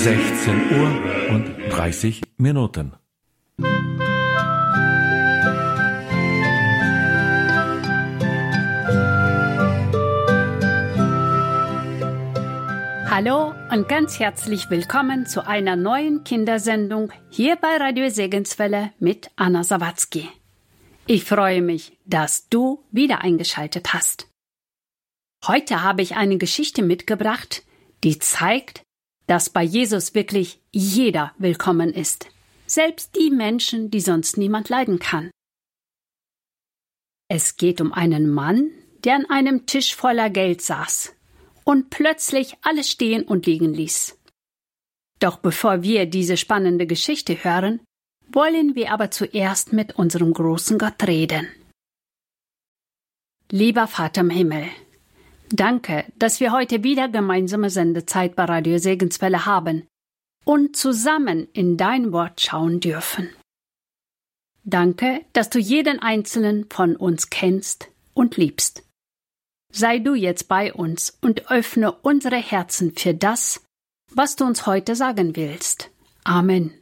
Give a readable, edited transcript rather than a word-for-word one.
16:30 Minuten. Hallo und ganz herzlich willkommen zu einer neuen Kindersendung hier bei Radio Segenswelle mit Anna Sawatzki. Ich freue mich, dass du wieder eingeschaltet hast. Heute habe ich eine Geschichte mitgebracht, die zeigt, dass bei Jesus wirklich jeder willkommen ist, selbst die Menschen, die sonst niemand leiden kann. Es geht um einen Mann, der an einem Tisch voller Geld saß und plötzlich alles stehen und liegen ließ. Doch bevor wir diese spannende Geschichte hören, wollen wir aber zuerst mit unserem großen Gott reden. Lieber Vater im Himmel, danke, dass wir heute wieder gemeinsame Sendezeit bei Radio Segenswelle haben und zusammen in dein Wort schauen dürfen. Danke, dass du jeden einzelnen von uns kennst und liebst. Sei du jetzt bei uns und öffne unsere Herzen für das, was du uns heute sagen willst. Amen.